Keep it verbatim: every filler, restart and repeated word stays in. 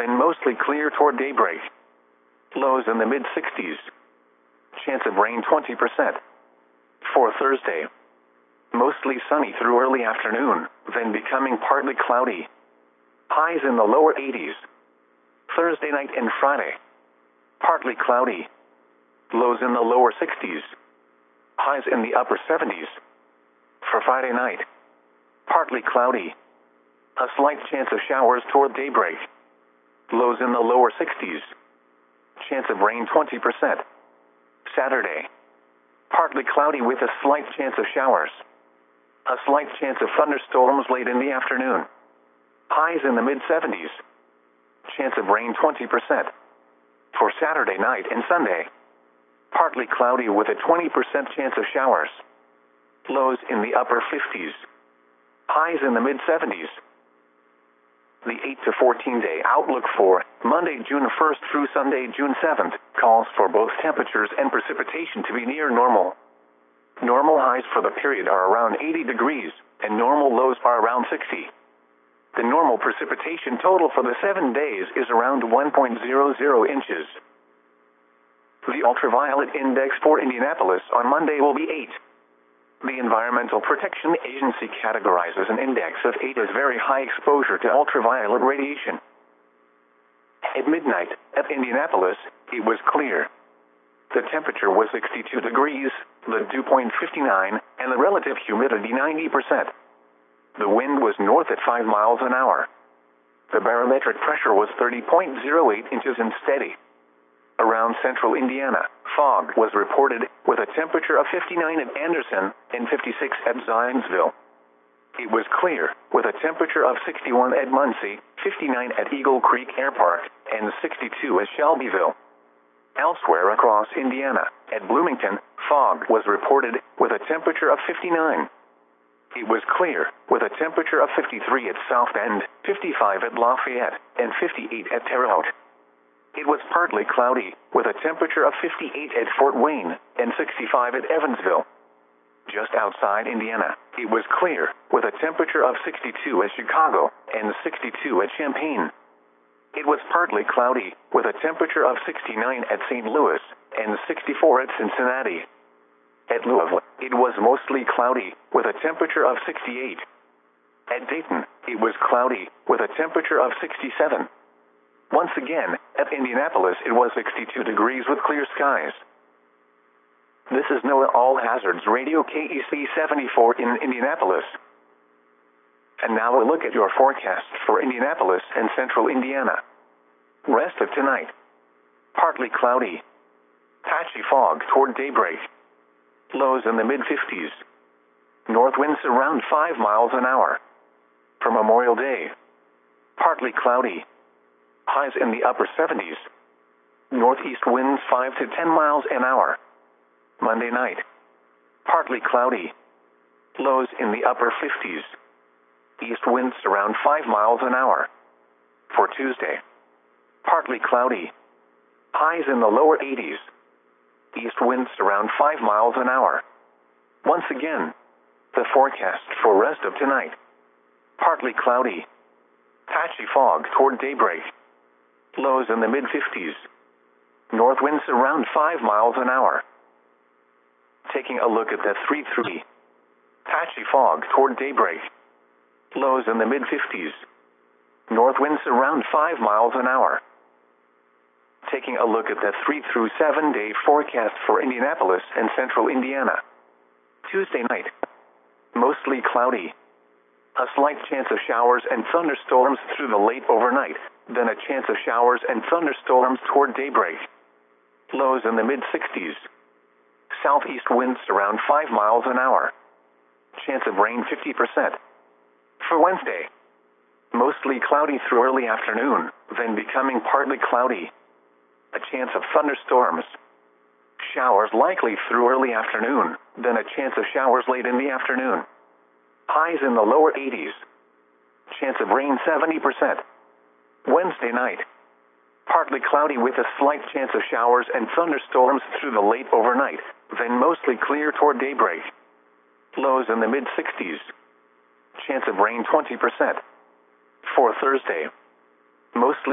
then mostly clear toward daybreak. Lows in the mid sixties. Chance of rain twenty percent. For Thursday, mostly sunny through early afternoon, then becoming partly cloudy. Highs in the lower eighties. Thursday night and Friday, partly cloudy. Lows in the lower sixties. Highs in the upper seventies. For Friday night, partly cloudy. A slight chance of showers toward daybreak. Lows in the lower sixties. Chance of rain twenty percent. Saturday, partly cloudy with a slight chance of showers. A slight chance of thunderstorms late in the afternoon. Highs in the mid seventies. Chance of rain twenty percent. For Saturday night and Sunday, partly cloudy with a twenty percent chance of showers. Lows in the upper fifties. Highs in the mid seventies. The eight to fourteen day outlook for Monday, June first through Sunday, June seventh, calls for both temperatures and precipitation to be near normal. Normal highs for the period are around eighty degrees, and normal lows are around sixty. The normal precipitation total for the seven days is around one point zero zero inches. The ultraviolet index for Indianapolis on Monday will be eight. The Environmental Protection Agency categorizes an index of eight as very high exposure to ultraviolet radiation. At midnight, at Indianapolis, it was clear. The temperature was sixty-two degrees, the dew point fifty-nine, and the relative humidity ninety percent. The wind was north at five miles an hour. The barometric pressure was thirty point zero eight inches and steady. Around central Indiana, fog was reported, with a temperature of fifty-nine at Anderson and fifty-six at Zionsville. It was clear, with a temperature of sixty-one at Muncie, fifty-nine at Eagle Creek Air Park, and sixty-two at Shelbyville. Elsewhere across Indiana, at Bloomington, fog was reported, with a temperature of fifty-nine. It was clear, with a temperature of fifty-three at South Bend, fifty-five at Lafayette, and fifty-eight at Terre Haute. It was partly cloudy, with a temperature of fifty-eight at Fort Wayne, and sixty-five at Evansville. Just outside Indiana, it was clear, with a temperature of sixty-two at Chicago, and sixty-two at Champaign. It was partly cloudy, with a temperature of sixty-nine at Saint Louis, and sixty-four at Cincinnati. At Louisville, it was mostly cloudy, with a temperature of sixty-eight. At Dayton, it was cloudy, with a temperature of sixty-seven. Once again, at Indianapolis it was sixty-two degrees with clear skies. This is NOAA All Hazards Radio K E C seventy-four in Indianapolis. And now a look at your forecast for Indianapolis and central Indiana. Rest of tonight. Partly cloudy. Patchy fog toward daybreak. Lows in the mid fifties. North winds around five miles an hour. For Memorial Day. Partly cloudy. Highs in the upper seventies. Northeast winds five to ten miles an hour. Monday night. Partly cloudy. Lows in the upper fifties. East winds around five miles an hour. For Tuesday. Partly cloudy. Highs in the lower eighties. East winds around five miles an hour. Once again, the forecast for rest of tonight. Partly cloudy. Patchy fog toward daybreak. Lows in the mid fifties. North winds around five miles an hour. Taking a look at the three three. Patchy fog toward daybreak. Lows in the mid fifties. North winds around five miles an hour. Taking a look at the three through seven day forecast for Indianapolis and central Indiana. Tuesday night. Mostly cloudy. A slight chance of showers and thunderstorms through the late overnight, then a chance of showers and thunderstorms toward daybreak. Lows in the mid sixties. Southeast winds around five miles an hour. Chance of rain fifty percent. For Wednesday. Mostly cloudy through early afternoon, then becoming partly cloudy. A chance of thunderstorms. Showers likely through early afternoon, then a chance of showers late in the afternoon. Highs in the lower eighties. Chance of rain seventy percent. Wednesday night. Partly cloudy with a slight chance of showers and thunderstorms through the late overnight, then mostly clear toward daybreak. Lows in the mid sixties. Chance of rain twenty percent. For Thursday. Mostly